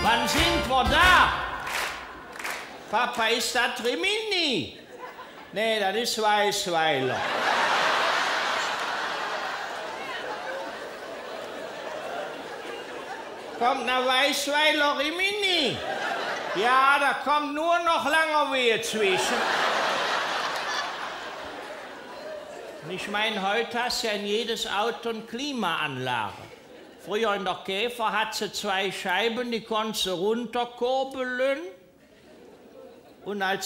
Wann sind wir da? Papa, ist das Rimini? Nee, das ist Weißweiler. Kommt nach Weißweiler Rimini? Ja, da kommt nur noch Langerwehe zwischen. Und ich meine, heute hast du ja in jedes Auto eine Klimaanlage. Früher in der Käfer hat sie 2 Scheiben, die konntest du runterkurbeln. Und als